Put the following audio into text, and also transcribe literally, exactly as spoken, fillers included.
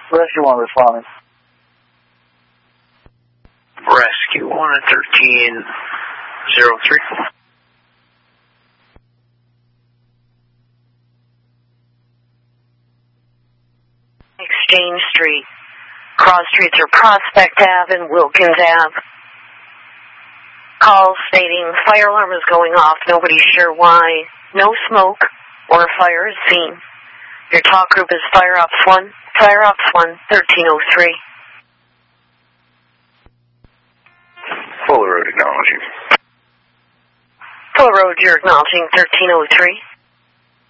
Rescue one responding. Rescue one at thirteen zero three. Exchange Street. Cross streets are Prospect Ave and Wilkins Ave. Call stating fire alarm is going off. Nobody's sure why. No smoke or a fire is seen. Your talk group is Fire Ops one. Fire Ops one, thirteen oh three. Fuller Road acknowledging. Fuller Road, you're acknowledging thirteen oh three.